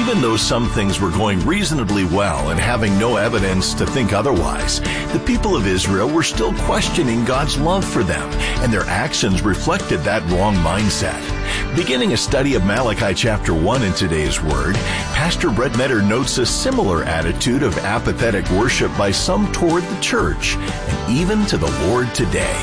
Even though some things were going reasonably well and having no evidence to think otherwise, the people of Israel were still questioning God's love for them, and their actions reflected that wrong mindset. Beginning a study of Malachi chapter 1 in today's Word, Pastor Brett Metter notes a similar attitude of apathetic worship by some toward the church and even to the Lord today.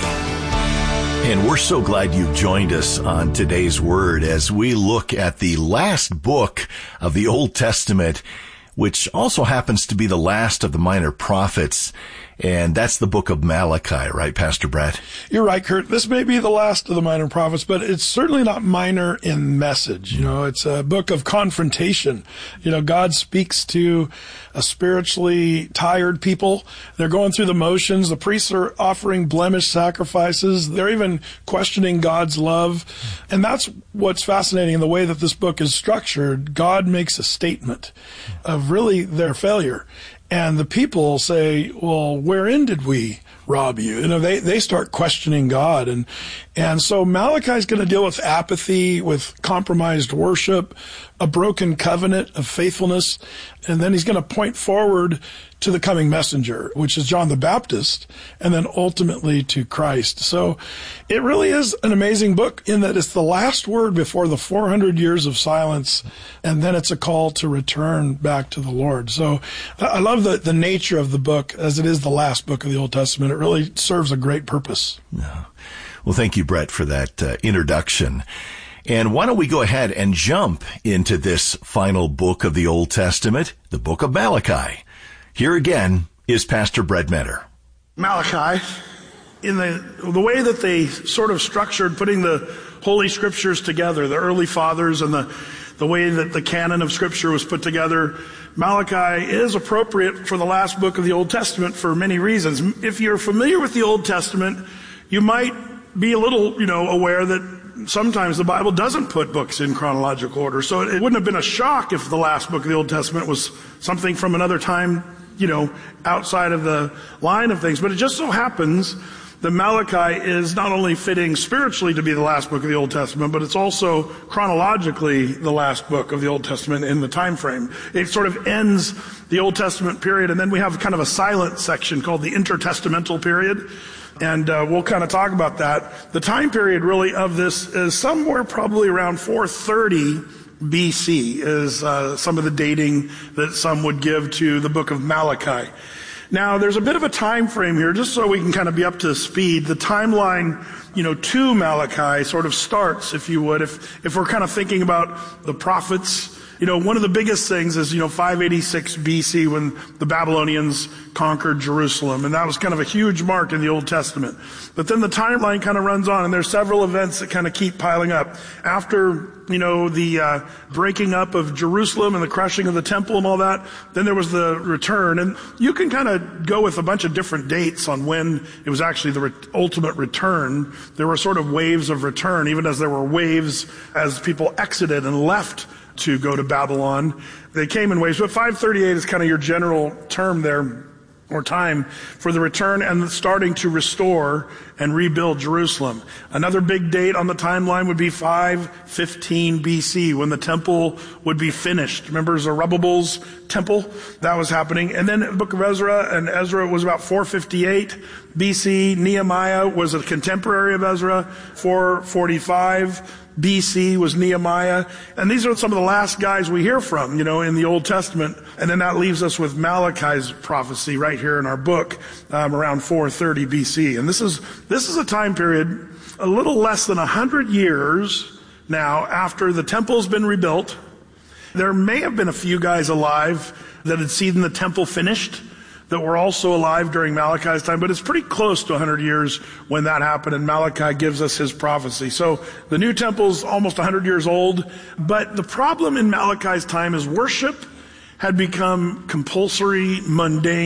And we're so glad you've joined us on today's Word as we look at the last book of the Old Testament, which also happens to be the last of the minor prophets. And that's the book of Malachi, right, Pastor Brett? You're right, Kurt. This may be the last of the minor prophets, but it's certainly not minor in message. It's a book of confrontation. God speaks to a spiritually tired people. They're going through the motions. The priests are offering blemished sacrifices. They're even questioning God's love. And that's what's fascinating in the way that this book is structured. God makes a statement of really their failure. And the people say, well, wherein did we rob you? They start questioning God. And so Malachi's going to deal with apathy, with compromised worship, a broken covenant of faithfulness. And then he's going to point forward to the coming messenger, which is John the Baptist, and then ultimately to Christ. So it really is an amazing book in that it's the last word before the 400 years of silence, and then it's a call to return back to the Lord. So I love the nature of the book, as it is the last book of the Old Testament. It really serves a great purpose. Yeah. Well, thank you, Brett, for that introduction. And why don't we go ahead and jump into this final book of the Old Testament, the book of Malachi. Here again is Pastor Brett Metter. Malachi, in the way that they sort of structured putting the Holy Scriptures together, the early fathers and the way that the canon of Scripture was put together, Malachi is appropriate for the last book of the Old Testament for many reasons. If you're familiar with the Old Testament, you might be a little, aware that sometimes the Bible doesn't put books in chronological order. So it wouldn't have been a shock if the last book of the Old Testament was something from another time, outside of the line of things. But it just so happens that Malachi is not only fitting spiritually to be the last book of the Old Testament, but it's also chronologically the last book of the Old Testament in the time frame. It sort of ends the Old Testament period, and then we have kind of a silent section called the intertestamental period. And we'll kind of talk about that. The time period really of this is somewhere probably around 430 BC is some of the dating that some would give to the book of Malachi. Now, there's a bit of a time frame here, just so we can kind of be up to speed. The timeline, to Malachi sort of starts, if you would, if we're kind of thinking about the prophets. One of the biggest things is, 586 BC when the Babylonians conquered Jerusalem. And that was kind of a huge mark in the Old Testament. But then the timeline kind of runs on, and there's several events that kind of keep piling up. After, the breaking up of Jerusalem and the crushing of the temple and all that, then there was the return. And you can kind of go with a bunch of different dates on when it was actually the ultimate return. There were sort of waves of return, even as there were waves as people exited and left to go to Babylon. They came in waves, but 538 is kind of your general term there, or time, for the return and starting to restore and rebuild Jerusalem. Another big date on the timeline would be 515 BC, when the temple would be finished. Remember Zerubbabel's temple? That was happening. And then the book of Ezra, and Ezra was about 458 BC. Nehemiah was a contemporary of Ezra, 445 BC was Nehemiah. And these are some of the last guys we hear from, in the Old Testament. And then that leaves us with Malachi's prophecy right here in our book, around 430 BC. And this is a time period a little less than 100 years now after the temple's been rebuilt. There may have been a few guys alive that had seen the temple finished that were also alive during Malachi's time, but it's pretty close to 100 years when that happened, and Malachi gives us his prophecy. So the new temple's almost 100 years old, but the problem in Malachi's time is worship had become compulsory, mundane,